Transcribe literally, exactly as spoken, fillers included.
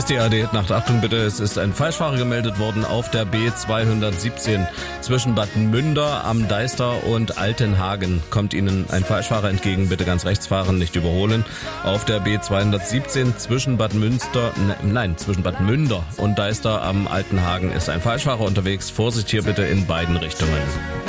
Ist die A D Nacht. Achtung bitte, es ist ein Falschfahrer gemeldet worden auf der B zweihundertsiebzehn zwischen Bad Münder am Deister und Altenhagen. Kommt Ihnen ein Falschfahrer entgegen, bitte ganz rechts fahren, nicht überholen. Auf der B zweihundertsiebzehn zwischen Bad Münster, ne, nein, zwischen Bad Münder und Deister am Altenhagen ist ein Falschfahrer unterwegs. Vorsicht hier bitte in beiden Richtungen.